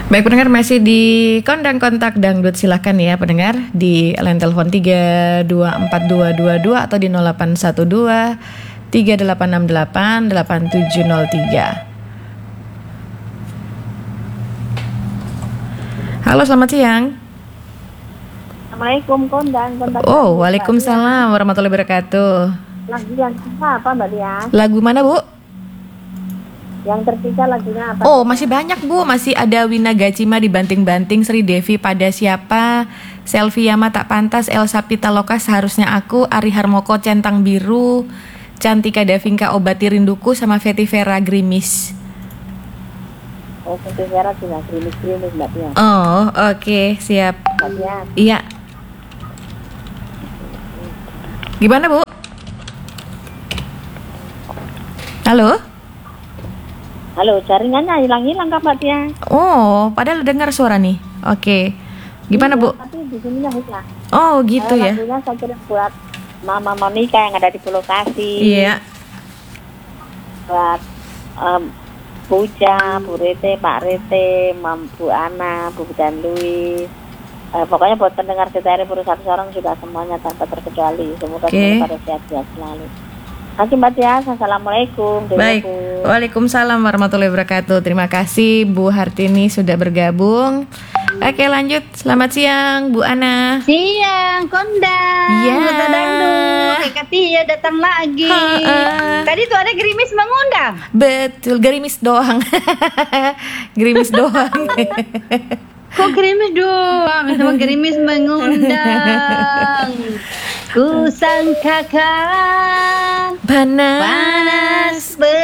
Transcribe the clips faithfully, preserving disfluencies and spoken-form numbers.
Baik pendengar, masih di Kondang Kontak Dangdut. Silahkan ya pendengar di line telepon tiga dua empat dua dua dua atau di nol delapan satu dua tiga delapan enam delapan delapan tujuh nol tiga. Halo, selamat siang. Assalamualaikum Kondang Kontak. Oh, waalaikumsalam warahmatullahi wabarakatuh. Lagu yang apa Mbak Dia? Lagu mana Bu? Yang terpisah lagunya apa? Oh, masih banyak Bu. Masih ada Wina Gacima dibanting-banting, Sri Devi Pada Siapa, Selvi Yama Tak Pantas, Elsa Pitaloka Seharusnya Aku, Ari Harmoko Centang Biru, Cantika Davinka Obati Rinduku, sama Fety Vera Grimis. Oh, Fety Vera juga grimis-grimis Mbak Dia. Oh, oke, okay, siap. Mbak Dia. Iya. Gimana Bu? Halo? Halo, jaringannya hilang-hilang Kak Mbak Dia. Oh, padahal dengar suara nih. Oke. Gimana, Iya, Bu? tapi di sini hilang. Oh, gitu Saya ya. Lagunya saya kirim buat Mama Monica yang ada di Pulau Kasih. Iya. Buat um, Puja, Bu Rete, Pak Rete, Mam, Bu Ana, Bu Dan Louis. Uh, pokoknya buat pendengar C T R Puru satu Sorong juga semuanya tanpa terkecuali. Semoga Oke. semua pada sehat-sehat selalu. Kasih Mbak Tias, Assalamualaikum. Baik, Dewaku. waalaikumsalam warahmatullahi wabarakatuh. Terima kasih Bu Hartini sudah bergabung. Oke, lanjut. Selamat siang Bu Ana. Siang, Kondang. Ya. Kota Dangdut. Kak Tia datang lagi. Ha-ha. Tadi tuh ada gerimis mengundang. Betul, gerimis doang. Gerimis doang. Kok gerimis doang? Sama gerimis mengundang. Ku sangkakan Panas. panas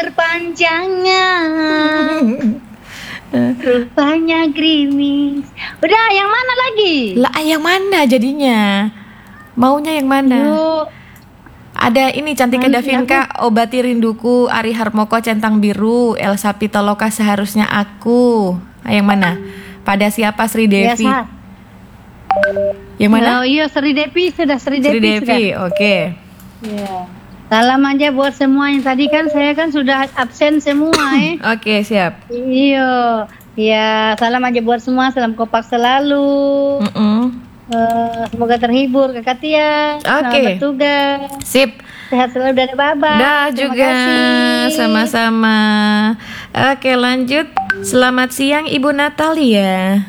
berpanjangan. Rupanya gerimis. Udah, yang mana lagi? Lah, yang mana jadinya? Maunya yang mana? Yuk. Ada ini Cantika Nanti Davinka Obati Rinduku, Ari Harmoko Centang Biru, Elsa Pitaloka Seharusnya Aku. Ah, yang mana? Pada Siapa, Sri Devi. Biasa. Yang mana? Oh iya, Sri Devi sudah, Sri Sri Devi, sudah. Devi. Oke. Ya. Salam aja buat semua yang tadi kan saya kan sudah absen semua eh. Oke, siap. Iya. Ya, salam aja buat semua, salam kompak selalu. Mm-mm. Eh, semoga terhibur Kakak Tia. Selamat Oke. bertugas. Sip. Sehat selalu dari Baba. Dah Terima juga. kasih. Sama-sama. Oke, lanjut. Selamat siang Ibu Natalia.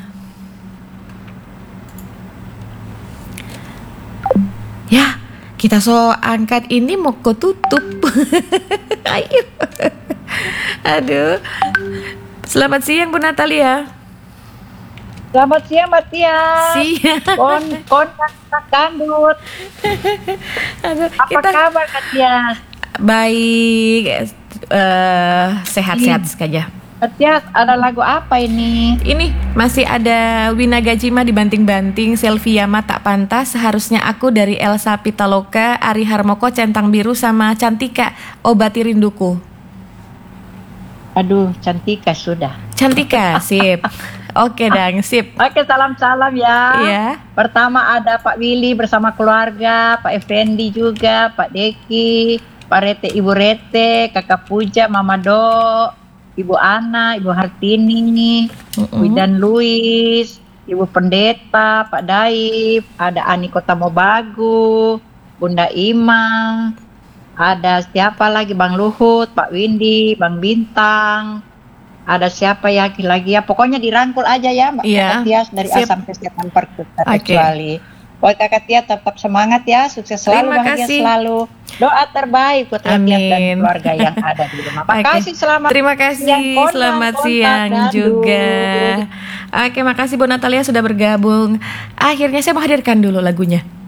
Ya, kita so angkat ini mau ke tutup. Ayo. Aduh. Selamat siang Bu Natalia. Selamat siang Mbak Tia. Siang. Kon kon Kontak Dangdut. Aduh, Apa kita kabar Kak Tia? baik, eh, sehat-sehat saja. Kak Tia, ada lagu apa ini? Ini masih ada Wina Gacima dibanting-banting, Selvi Yama Tak Pantas, Seharusnya Aku dari Elsa Pitaloka, Ari Harmoko Centang Biru, sama Cantika Obati Rinduku. Aduh, Cantika sudah. Cantika, sip. Oke dang, sip. Oke, salam-salam ya. Iya. Pertama ada Pak Willy bersama keluarga, Pak Effendi juga, Pak Deki, Pak Rete, Ibu Rete, Kakak Puja, Mama Do, Ibu Ana, Ibu Hartini, Mm-mm. Widan Luis, Ibu Pendeta, Pak Daib, ada Ani Kota Mobagu, Bunda Imang, ada siapa lagi, Bang Luhut, Pak Windy, Bang Bintang, ada siapa ya lagi ya, pokoknya dirangkul aja ya Mbak Iya, Kakak Tias dari sip. Asam Kesehatan Perkut Oke. kecuali. Buat Kakak Tia tetap semangat ya, sukses selalu, Terima bahagia kasih. selalu. Doa terbaik buat Kakak Tias dan Amin. keluarga yang ada di rumah. Oke. Makasih, selamat Terima kasih, siang, Kondang, selamat Kontak siang Dangdut. juga. Oke, makasih Bu Natalia sudah bergabung. Akhirnya saya mau hadirkan dulu lagunya.